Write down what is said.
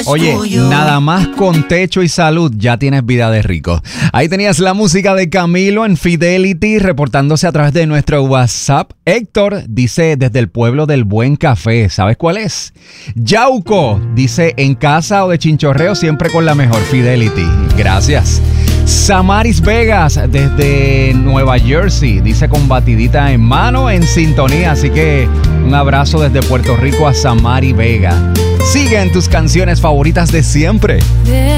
Oye, nada más con techo y salud ya tienes vida de rico. Ahí tenías la música de Camilo en Fidelity reportándose a través de nuestro WhatsApp. Héctor dice desde el pueblo del Buen Café. ¿Sabes cuál es? Yauco dice en casa o de chinchorreo siempre con la mejor Fidelity. Gracias. Samaris Vegas desde Nueva Jersey dice con batidita en mano en sintonía, así que un abrazo desde Puerto Rico a Samari Vega. Siguen tus canciones favoritas de siempre.